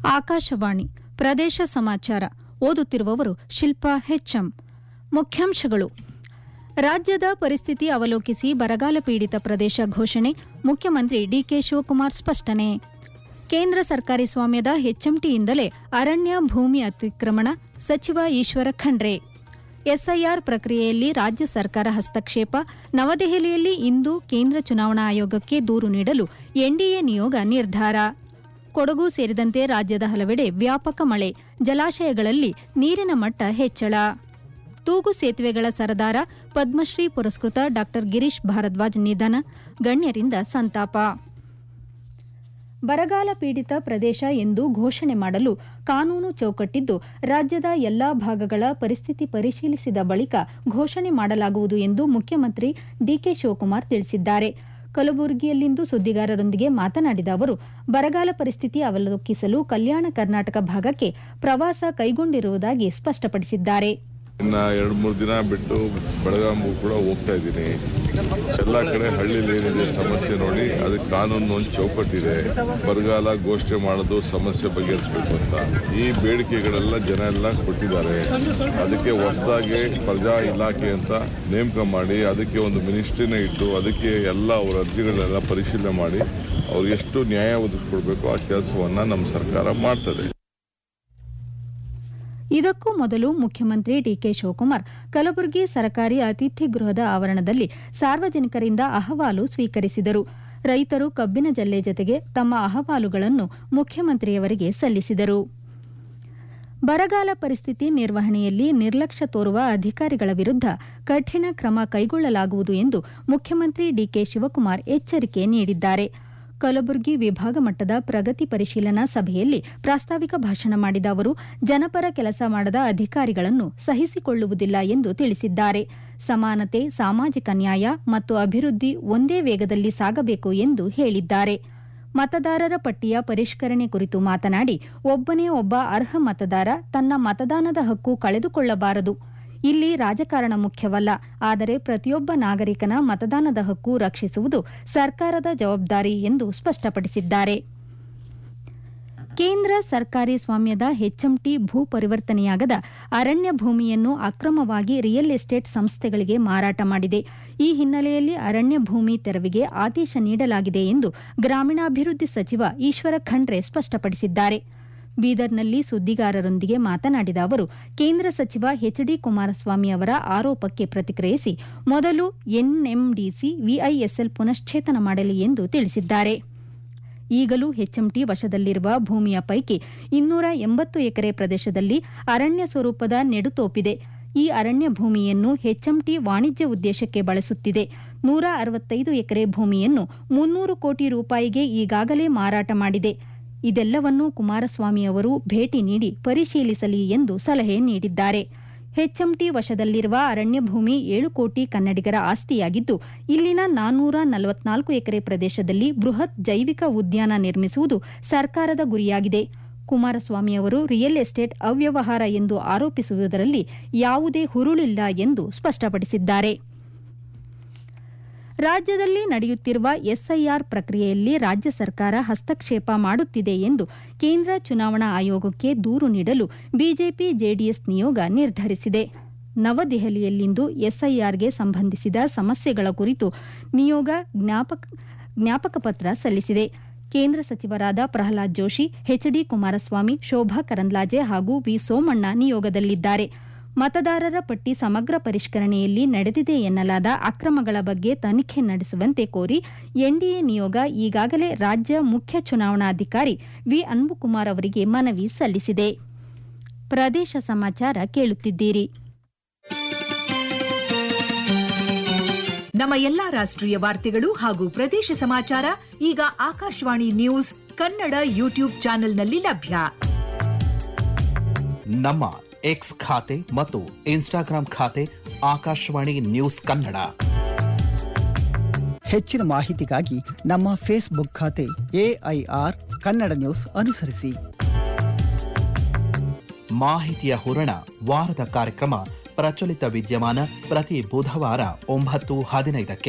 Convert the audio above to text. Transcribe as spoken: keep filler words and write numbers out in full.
ಆಕಾಶವಾಣಿ ಪ್ರದೇಶ ಸಮಾಚಾರ ಓದುತ್ತಿರುವವರು ಶಿಲ್ಪಾ ಹೆಚ್ಎಂ. ಮುಖ್ಯಾಂಶಗಳು. ರಾಜ್ಯದ ಪರಿಸ್ಥಿತಿ ಅವಲೋಕಿಸಿ ಬರಗಾಲ ಪೀಡಿತ ಪ್ರದೇಶ ಘೋಷಣೆ, ಮುಖ್ಯಮಂತ್ರಿ ಡಿಕೆ ಶಿವಕುಮಾರ್ ಸ್ಪಷ್ಟನೆ. ಕೇಂದ್ರ ಸರ್ಕಾರಿ ಸ್ವಾಮ್ಯದ ಎಚ್ಎಂಟಿಯಿಂದಲೇ ಅರಣ್ಯ ಭೂಮಿ ಅತಿಕ್ರಮಣ, ಸಚಿವ ಈಶ್ವರ ಖಂಡ್ರೆ. ಎಸ್ಐಆರ್ ಪ್ರಕ್ರಿಯೆಯಲ್ಲಿ ರಾಜ್ಯ ಸರ್ಕಾರ ಹಸ್ತಕ್ಷೇಪ, ನವದೆಹಲಿಯಲ್ಲಿ ಇಂದು ಕೇಂದ್ರ ಚುನಾವಣಾ ಆಯೋಗಕ್ಕೆ ದೂರು ನೀಡಲು ಎನ್ಡಿಎ ನಿಯೋಗ ನಿರ್ಧಾರ. ಕೊಡಗು ಸೇರಿದಂತೆ ರಾಜ್ಯದ ಹಲವೆಡೆ ವ್ಯಾಪಕ ಮಳೆ, ಜಲಾಶಯಗಳಲ್ಲಿ ನೀರಿನ ಮಟ್ಟ ಹೆಚ್ಚಳ. ತೂಗು ಸೇತುವೆಗಳ ಸರದಾರ, ಪದ್ಮಶ್ರೀ ಪುರಸ್ಕೃತ ಡಾ ಗಿರೀಶ್ ಭಾರದ್ವಾಜ್ ನಿಧನ, ಗಣ್ಯರಿಂದ ಸಂತಾಪ. ಬರಗಾಲ ಪೀಡಿತ ಪ್ರದೇಶ ಎಂದು ಘೋಷಣೆ ಮಾಡಲು ಕಾನೂನು ಚೌಕಟ್ಟಿದ್ದು, ರಾಜ್ಯದ ಎಲ್ಲಾ ಭಾಗಗಳ ಪರಿಸ್ಥಿತಿ ಪರಿಶೀಲಿಸಿದ ಬಳಿಕ ಘೋಷಣೆ ಮಾಡಲಾಗುವುದು ಎಂದು ಮುಖ್ಯಮಂತ್ರಿ ಡಿಕೆ ಶಿವಕುಮಾರ್ ತಿಳಿಸಿದ್ದಾರೆ. ಕಲಬುರಗಿಯಲ್ಲಿಂದು ಸುದ್ದಿಗಾರರೊಂದಿಗೆ ಮಾತನಾಡಿದ ಅವರು, ಬರಗಾಲ ಪರಿಸ್ಥಿತಿ ಅವಲೋಕಿಸಲು ಕಲ್ಯಾಣ ಕರ್ನಾಟಕ ಭಾಗಕ್ಕೆ ಪ್ರವಾಸ ಕೈಗೊಂಡಿರುವುದಾಗಿ ಸ್ಪಷ್ಟಪಡಿಸಿದ್ದಾರೆ. ಇನ್ನ ಎರಡು ಮೂರು ದಿನ ಬಿಟ್ಟು ಬೆಳಗಾವಿಗೂ ಕೂಡ ಹೋಗ್ತಾ ಇದ್ದೀನಿ. ಎಲ್ಲ ಕಡೆ ಹಳ್ಳಿಲಿ ಏನಿದೆ ಸಮಸ್ಯೆ ನೋಡಿ ಅದಕ್ಕೆ ಕಾನೂನು ಒಂದು ಚೌಕಟ್ಟಿದೆ. ಬರಗಾಲ ಘೋಷಣೆ ಮಾಡೋದು, ಸಮಸ್ಯೆ ಬಗೆಹರಿಸಬೇಕು ಅಂತ ಈ ಬೇಡಿಕೆಗಳೆಲ್ಲ ಜನ ಎಲ್ಲ ಕೊಟ್ಟಿದ್ದಾರೆ. ಅದಕ್ಕೆ ಹೊಸದಾಗಿ ಪ್ರಜಾ ಇಲಾಖೆ ಅಂತ ನೇಮಕ ಮಾಡಿ ಅದಕ್ಕೆ ಒಂದು ಮಿನಿಸ್ಟ್ರಿನ ಇಟ್ಟು ಅದಕ್ಕೆ ಎಲ್ಲ ಅವರ ಅರ್ಜಿಗಳೆಲ್ಲ ಪರಿಶೀಲನೆ ಮಾಡಿ ಅವ್ರಿಗೆ ಎಷ್ಟು ನ್ಯಾಯ ಒದಗಿಸ್ಕೊಡ್ಬೇಕು ಆ ಕೆಲಸವನ್ನ ನಮ್ಮ ಸರ್ಕಾರ ಮಾಡ್ತದೆ. ಇದಕ್ಕೂ ಮೊದಲು ಮುಖ್ಯಮಂತ್ರಿ ಡಿಕೆ ಶಿವಕುಮಾರ್ ಕಲಬುರಗಿ ಸರ್ಕಾರಿ ಅತಿಥಿ ಗೃಹದ ಆವರಣದಲ್ಲಿ ಸಾರ್ವಜನಿಕರಿಂದ ಅಹವಾಲು ಸ್ವೀಕರಿಸಿದರು. ರೈತರು ಕಬ್ಬಿನ ಜಲ್ಲೆ ಜತೆಗೆ ತಮ್ಮ ಅಹವಾಲುಗಳನ್ನು ಮುಖ್ಯಮಂತ್ರಿಯವರಿಗೆ ಸಲ್ಲಿಸಿದರು. ಬರಗಾಲ ಪರಿಸ್ಥಿತಿ ನಿರ್ವಹಣೆಯಲ್ಲಿ ನಿರ್ಲಕ್ಷ್ಯ ತೋರುವ ಅಧಿಕಾರಿಗಳ ವಿರುದ್ಧ ಕಠಿಣ ಕ್ರಮ ಕೈಗೊಳ್ಳಲಾಗುವುದು ಎಂದು ಮುಖ್ಯಮಂತ್ರಿ ಡಿಕೆ ಶಿವಕುಮಾರ್ ಎಚ್ಚರಿಕೆ ನೀಡಿದ್ದಾರೆ. ಕಲಬುರಗಿ ವಿಭಾಗ ಮಟ್ಟದ ಪ್ರಗತಿ ಪರಿಶೀಲನಾ ಸಭೆಯಲ್ಲಿ ಪ್ರಾಸ್ತಾವಿಕ ಭಾಷಣ ಮಾಡಿದ ಅವರು, ಜನಪರ ಕೆಲಸ ಮಾಡದ ಅಧಿಕಾರಿಗಳನ್ನು ಸಹಿಸಿಕೊಳ್ಳುವುದಿಲ್ಲ ಎಂದು ತಿಳಿಸಿದ್ದಾರೆ. ಸಮಾನತೆ, ಸಾಮಾಜಿಕ ನ್ಯಾಯ ಮತ್ತು ಅಭಿವೃದ್ಧಿ ಒಂದೇ ವೇಗದಲ್ಲಿ ಸಾಗಬೇಕು ಎಂದು ಹೇಳಿದ್ದಾರೆ. ಮತದಾರರ ಪಟ್ಟಿಯ ಪರಿಷ್ಕರಣೆ ಕುರಿತು ಮಾತನಾಡಿ, ಒಬ್ಬನೇ ಒಬ್ಬ ಅರ್ಹ ಮತದಾರ ತನ್ನ ಮತದಾನದ ಹಕ್ಕು ಕಳೆದುಕೊಳ್ಳಬಾರದು. ಇಲ್ಲಿ ರಾಜಕಾರಣ ಮುಖ್ಯವಲ್ಲ, ಆದರೆ ಪ್ರತಿಯೊಬ್ಬ ನಾಗರಿಕನ ಮತದಾನದ ಹಕ್ಕು ರಕ್ಷಿಸುವುದು ಸರ್ಕಾರದ ಜವಾಬ್ದಾರಿ ಎಂದು ಸ್ಪಷ್ಟಪಡಿಸಿದ್ದಾರೆ. ಕೇಂದ್ರ ಸರ್ಕಾರಿ ಸ್ವಾಮ್ಯದ ಎಚ್ಎಂಟಿ ಭೂ ಪರಿವರ್ತನೆಯಾಗದ ಅರಣ್ಯ ಭೂಮಿಯನ್ನು ಅಕ್ರಮವಾಗಿ ರಿಯಲ್ ಎಸ್ಟೇಟ್ ಸಂಸ್ಥೆಗಳಿಗೆ ಮಾರಾಟ ಮಾಡಿದೆ. ಈ ಹಿನ್ನೆಲೆಯಲ್ಲಿ ಅರಣ್ಯ ಭೂಮಿ ತೆರವಿಗೆ ಆದೇಶ ನೀಡಲಾಗಿದೆ ಎಂದು ಗ್ರಾಮೀಣಾಭಿವೃದ್ಧಿ ಸಚಿವ ಈಶ್ವರ ಖಂಡ್ರೆ ಸ್ಪಷ್ಟಪಡಿಸಿದ್ದಾರೆ. ಬೀದರ್ನಲ್ಲಿ ಸುದ್ದಿಗಾರರೊಂದಿಗೆ ಮಾತನಾಡಿದ ಅವರು, ಕೇಂದ್ರ ಸಚಿವ ಎಚ್ ಡಿ ಕುಮಾರಸ್ವಾಮಿ ಅವರ ಆರೋಪಕ್ಕೆ ಪ್ರತಿಕ್ರಿಯಿಸಿ, ಮೊದಲು ಎನ್ಎಂಡಿಸಿ ವಿಐಎಸ್ಎಲ್ ಪುನಶ್ಚೇತನ ಮಾಡಲಿ ಎಂದು ತಿಳಿಸಿದ್ದಾರೆ. ಈಗಲೂ ಎಚ್ಎಂಟಿ ವಶದಲ್ಲಿರುವ ಭೂಮಿಯ ಪೈಕಿ ಇನ್ನೂರ ಎಂಬತ್ತು ಎಕರೆ ಪ್ರದೇಶದಲ್ಲಿ ಅರಣ್ಯ ಸ್ವರೂಪದ ನೆಡುತೋಪಿದೆ. ಈ ಅರಣ್ಯ ಭೂಮಿಯನ್ನು ಎಚ್ಎಂಟಿ ವಾಣಿಜ್ಯ ಉದ್ದೇಶಕ್ಕೆ ಬಳಸುತ್ತಿದೆ. ನೂರ ಅರವತ್ತೈದು ಎಕರೆ ಭೂಮಿಯನ್ನು ಮುನ್ನೂರು ಕೋಟಿ ರೂಪಾಯಿಗೆ ಈಗಾಗಲೇ ಮಾರಾಟ ಮಾಡಿದೆ. ಇದೆಲ್ಲವನ್ನೂ ಕುಮಾರಸ್ವಾಮಿ ಅವರು ಭೇಟಿ ನೀಡಿ ಪರಿಶೀಲಿಸಲಿ ಎಂದು ಸಲಹೆ ನೀಡಿದ್ದಾರೆ. ಎಚ್ಎಂಟಿ ವಶದಲ್ಲಿರುವ ಅರಣ್ಯ ಭೂಮಿ ಏಳು ಕೋಟಿ ಕನ್ನಡಿಗರ ಆಸ್ತಿಯಾಗಿದ್ದು, ಇಲ್ಲಿನ ನಾನ್ನೂರ ನಲವತ್ನಾಲ್ಕು ಎಕರೆ ಪ್ರದೇಶದಲ್ಲಿ ಬೃಹತ್ ಜೈವಿಕ ಉದ್ಯಾನ ನಿರ್ಮಿಸುವುದು ಸರ್ಕಾರದ ಗುರಿಯಾಗಿದೆ. ಕುಮಾರಸ್ವಾಮಿ ಅವರು ರಿಯಲ್ ಎಸ್ಟೇಟ್ ಅವ್ಯವಹಾರ ಎಂದು ಆರೋಪಿಸುವುದರಲ್ಲಿ ಯಾವುದೇ ಹುರುಳಿಲ್ಲ ಎಂದು ಸ್ಪಷ್ಟಪಡಿಸಿದ್ದಾರೆ. ರಾಜ್ಯದಲ್ಲಿ ನಡೆಯುತ್ತಿರುವ ಎಸ್ಐಆರ್ ಪ್ರಕ್ರಿಯೆಯಲ್ಲಿ ರಾಜ್ಯ ಸರ್ಕಾರ ಹಸ್ತಕ್ಷೇಪ ಮಾಡುತ್ತಿದೆ ಎಂದು ಕೇಂದ್ರ ಚುನಾವಣಾ ಆಯೋಗಕ್ಕೆ ದೂರು ನೀಡಲು ಬಿಜೆಪಿ ಜೆಡಿಎಸ್ ನಿಯೋಗ ನಿರ್ಧರಿಸಿದೆ. ನವದೆಹಲಿಯಲ್ಲಿಂದು ಎಸ್ಐಆರ್ಗೆ ಸಂಬಂಧಿಸಿದ ಸಮಸ್ಯೆಗಳ ಕುರಿತು ನಿಯೋಗ ಜ್ಞಾಪಕ ಪತ್ರ ಸಲ್ಲಿಸಿದೆ. ಕೇಂದ್ರ ಸಚಿವರಾದ ಪ್ರಹ್ಲಾದ್ ಜೋಶಿ, ಎಚ್ ಡಿ ಕುಮಾರಸ್ವಾಮಿ, ಶೋಭಾ ಕರಂದ್ಲಾಜೆ ಹಾಗೂ ವಿ ಸೋಮಣ್ಣ ನಿಯೋಗದಲ್ಲಿದ್ದಾರೆ. ಮತದಾರರ ಪಟ್ಟಿ ಸಮಗ್ರ ಪರಿಷ್ಕರಣೆಯಲ್ಲಿ ನಡೆದಿದೆ ಎನ್ನಲಾದ ಅಕ್ರಮಗಳ ಬಗ್ಗೆ ತನಿಖೆ ನಡೆಸುವಂತೆ ಕೋರಿ ಎನ್ಡಿಎ ನಿಯೋಗ ಈಗಾಗಲೇ ರಾಜ್ಯ ಮುಖ್ಯ ಚುನಾವಣಾಧಿಕಾರಿ ವಿ ಅನ್ಬುಕುಮಾರ್ ಅವರಿಗೆ ಮನವಿ ಸಲ್ಲಿಸಿದೆ. ಪ್ರದೇಶ ಸಮಾಚಾರ ಕೇಳುತ್ತಿದ್ದೀರಿ. ನಮ್ಮ ಎಲ್ಲಾ ರಾಷ್ಟ್ರೀಯ ವಾರ್ತೆಗಳು ಹಾಗೂ ಪ್ರದೇಶ ಸಮಾಚಾರ ಈಗ ಆಕಾಶವಾಣಿ ನ್ಯೂಸ್ ಕನ್ನಡ ಯೂಟ್ಯೂಬ್ ಚಾನೆಲ್ನಲ್ಲಿ ಲಭ್ಯ. ನಮ್ಮ ಎಕ್ಸ್ ಖಾತೆ ಮತ್ತು ಇನ್ಸ್ಟಾಗ್ರಾಂ ಖಾತೆ ಆಕಾಶವಾಣಿ ನ್ಯೂಸ್ ಕನ್ನಡ. ಹೆಚ್ಚಿನ ಮಾಹಿತಿಗಾಗಿ ನಮ್ಮ ಫೇಸ್ಬುಕ್ ಖಾತೆ ಎಐಆರ್ ಕನ್ನಡ ನ್ಯೂಸ್ ಅನುಸರಿಸಿ. ಮಾಹಿತಿಯ ಹೂರಣ, ವಾರದ ಕಾರ್ಯಕ್ರಮ ಪ್ರಚಲಿತ ವಿದ್ಯಮಾನ ಪ್ರತಿ ಬುಧವಾರ ಒಂಬತ್ತು ಹದಿನೈದಕ್ಕೆ.